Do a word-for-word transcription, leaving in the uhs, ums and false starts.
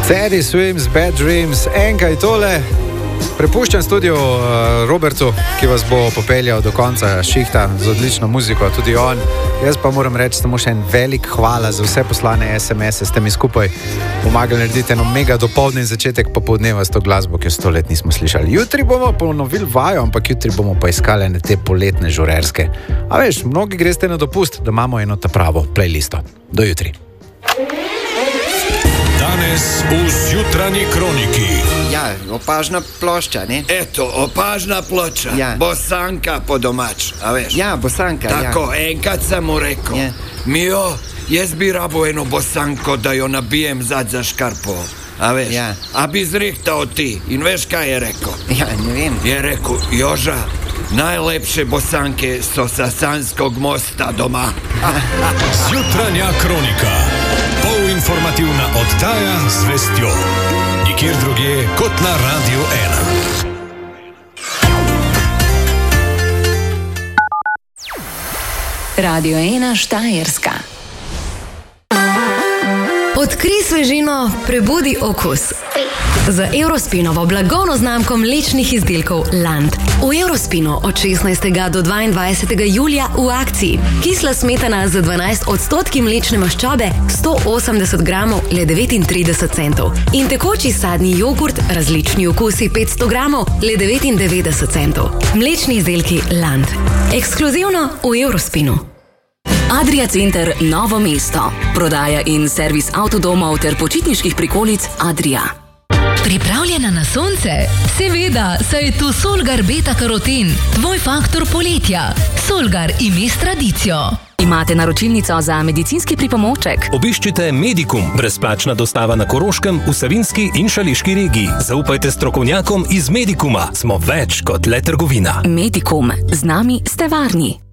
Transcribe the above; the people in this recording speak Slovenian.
Sadie Swims, Bad Dreams, enkaj tole. Prepuščam studio uh, Robertu, ki vas bo popeljal do konca šihta z odlično muziko, tudi on. Jaz pa moram reči samo še en velik hvala za vse poslane es em es-e, ste mi skupaj pomagali narediti eno mega dopoldne in začetek popoldneva s to glasbo, ki jo sto let nismo slišali. Jutri bomo ponovili vajo, ampak jutri bomo pa iskali ene te poletne žurerske. A veš, mnogi greste na dopust, da imamo eno ta pravo playlisto. Do jutri. Danes v Zjutranji kroniki. Ja, opažna plošča, ne? Eto, opažna ploča. Ja. Bosanka po domač, a veš? Ja, bosanka, Tako, ja. enkrat sem mu rekel. Ja. Mio, jaz bi rabo eno bosanko, da jo nabijem zad za škarpo. A veš? Ja. A bi zrihtal ti. In veš, kaj je rekel? Ja, ne vem. Je rekel, Joža, najlepše bosanke so sa Sanskog mosta doma. Zjutranja kronika. Polinformativna oddaja z vestjo. Nikjer drugje kot na Radiu ena. Radio ena Štajerska. Odkrij svežino, prebudi okus. Z Eurospinovo blagovno znamko mlečnih izdelkov Land. V Eurospinu od šestnajstega do dvaindvajsetega julija v akciji. Kisla smetana za dvanajst odstotkov mlečne maščobe, sto osemdeset gramov, le devetintrideset centov. In tekoči sadni jogurt, različni okusi petsto gramov, le devetindevetdeset centov. Mlečni izdelki Land. Ekskluzivno v Eurospinu. Adria Center Novo mesto. Prodaja in servis avtodomov ter počitniških prikolic Adria. Pripravljena na sonce? Seveda, saj je tu Solgar Beta Karoten, tvoj faktor poletja. Solgar ime s tradicijo. Imate naročilnico za medicinski pripomoček? Obiščite Medikum, brezplačna dostava na Koroškem, v Savinjski in Šaleški regiji. Zaupajte strokovnjakom iz Medikuma. Smo več kot le trgovina. Medikum. Z nami ste varni.